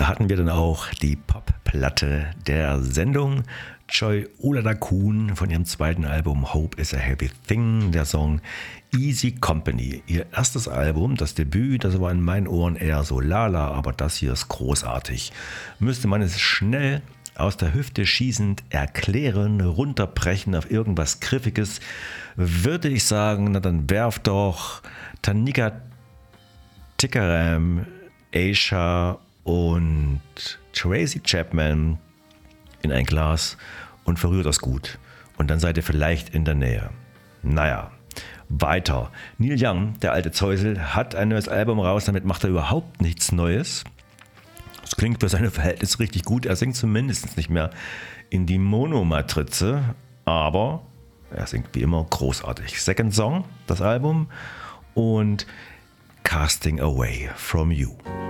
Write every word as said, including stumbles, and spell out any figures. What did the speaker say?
hatten wir dann auch die Pop-Platte der Sendung. Joy Oladokun von ihrem zweiten Album Hope is a Heavy Thing, der Song Easy Company. Ihr erstes Album, das Debüt, das war in meinen Ohren eher so lala, aber das hier ist großartig. Müsste man es schnell aus der Hüfte schießend erklären, runterbrechen auf irgendwas Griffiges, würde ich sagen, na dann werf doch Tanika Tikaram, Aisha und Tracy Chapman in ein Glas und verrührt das gut. Und dann seid ihr vielleicht in der Nähe. Naja, weiter. Neil Young, der alte Zeusel, hat ein neues Album raus, damit macht er überhaupt nichts Neues. Das klingt für seine Verhältnisse richtig gut. Er singt zumindest nicht mehr in die Monomatrize, aber er singt wie immer großartig. Second Song, das Album, und Casting Away from You.